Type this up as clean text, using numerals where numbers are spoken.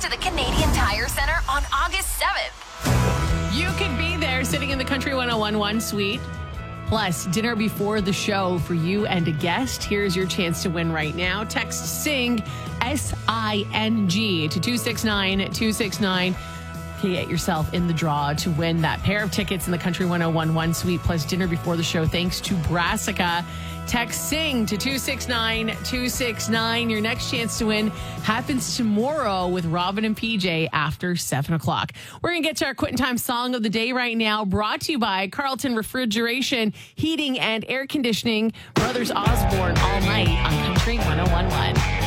to the Canadian Tire Center on August 7th. You could be there sitting in the Country 101 suite. Plus, dinner before the show for you and a guest. Here's your chance to win right now. Text SING, S-I-N-G, to 269-269. To get yourself in the draw to win that pair of tickets in the Country 101 suite plus dinner before the show thanks to Brassica. Text SING to 269-269. Your next chance to win happens tomorrow with Robin and PJ after 7 o'clock. We're going to get to our Quitting Time song of the day right now, brought to you by Carlton Refrigeration, Heating and Air Conditioning, Brothers Osborne, All Night on Country 101.1.